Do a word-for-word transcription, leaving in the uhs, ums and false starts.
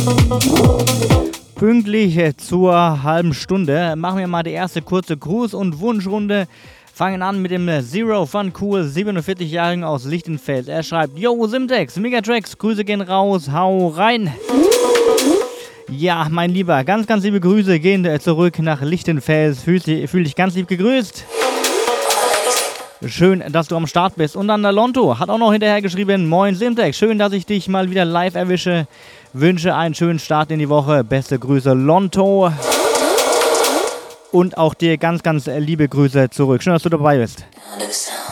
Pünktlich zur halben Stunde machen wir mal die erste kurze Gruß- und Wunschrunde. Fangen an mit dem Zero Fun Cool, siebenundvierzig-Jährigen aus Lichtenfels. Er schreibt, Yo, Simtex, Megatracks, Grüße gehen raus, hau rein. Ja, mein Lieber, ganz, ganz liebe Grüße gehen zurück nach Lichtenfels. Fühl dich, fühl dich ganz lieb gegrüßt. Schön, dass du am Start bist. Und dann der Lonto hat auch noch hinterher geschrieben, Moin Simtex, schön, dass ich dich mal wieder live erwische. Wünsche einen schönen Start in die Woche. Beste Grüße, Lonto. Und auch dir ganz, ganz liebe Grüße zurück. Schön, dass du dabei bist.